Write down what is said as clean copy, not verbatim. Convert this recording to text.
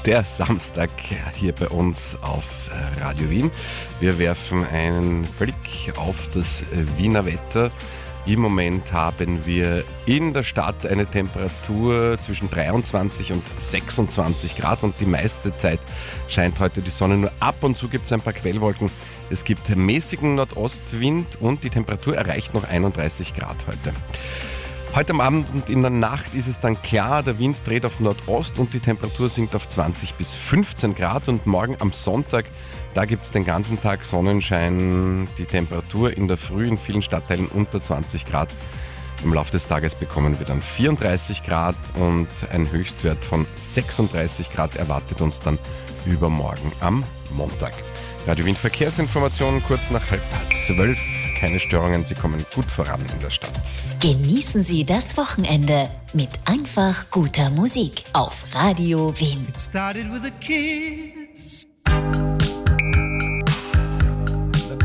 Der Samstag hier bei uns auf Radio Wien. Wir werfen einen Blick auf das Wiener Wetter. Im Moment haben wir in der Stadt eine Temperatur zwischen 23 und 26 Grad und die meiste Zeit scheint heute die Sonne. Nur ab und zu gibt es ein paar Quellwolken. Es gibt mäßigen Nordostwind und die Temperatur erreicht noch 31 Grad heute. Heute am Abend und in der Nacht ist es dann klar, der Wind dreht auf Nordost und die Temperatur sinkt auf 20 bis 15 Grad. Und morgen am Sonntag, da gibt es den ganzen Tag Sonnenschein, die Temperatur in der Früh in vielen Stadtteilen unter 20 Grad. Im Laufe des Tages bekommen wir dann 34 Grad und ein Höchstwert von 36 Grad erwartet uns dann übermorgen am Montag. Radio Wien Verkehrsinformationen kurz nach 11:30. Keine Störungen, Sie kommen gut voran in der Stadt. Genießen Sie das Wochenende mit einfach guter Musik auf Radio Wien. It started with a kiss.